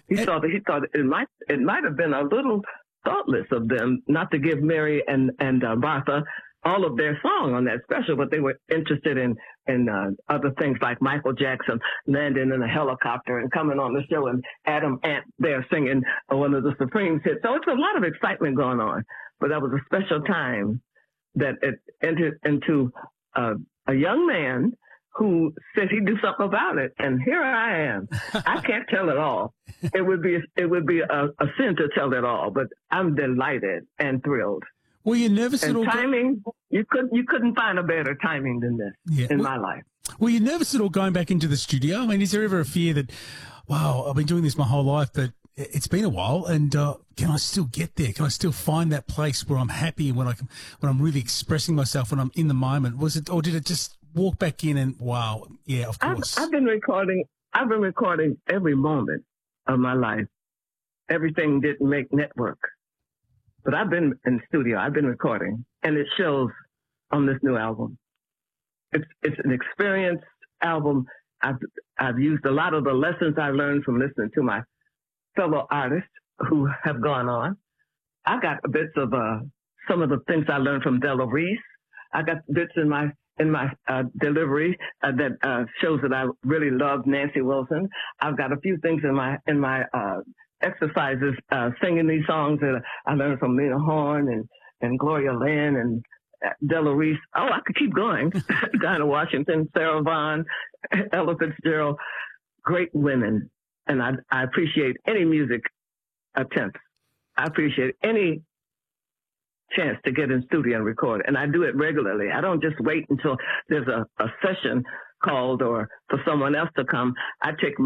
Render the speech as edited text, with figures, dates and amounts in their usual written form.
He thought it might have been a little thoughtless of them not to give Mary and Martha all of their song on that special, but they were interested in other things like Michael Jackson landing in a helicopter and coming on the show, and Adam Ant there singing one of the Supremes hits. So it's a lot of excitement going on. But that was a special time that it entered into a young man who said he'd do something about it, and here I am. I can't tell it all. It would be a sin to tell it all, but I'm delighted and thrilled. Were you nervous at all? Timing, you couldn't find a better timing than this in my life. Were you nervous at all going back into the studio? I mean, is there ever a fear that, wow, I've been doing this my whole life, but it's been a while, and can I still get there? Can I still find that place where I'm happy, when I'm really expressing myself, when I'm in the moment? Was it, or did it just walk back in and wow, yeah, of course? I've been recording every moment of my life. Everything didn't make network, but I've been in the studio. I've been recording, and it shows on this new album. It's an experienced album. I've used a lot of the lessons I learned from listening to my fellow artists who have gone on. I got bits of some of the things I learned from Della Reese. I got bits in my delivery that shows that I really love Nancy Wilson. I've got a few things in my exercises singing these songs that I learned from Lena Horne and Gloria Lynn and Della Reese. Oh, I could keep going. Dinah Washington, Sarah Vaughan, Ella Fitzgerald, great women. And I appreciate any music attempts. I appreciate any chance to get in studio and record. And I do it regularly. I don't just wait until there's a session called or for someone else to come. I take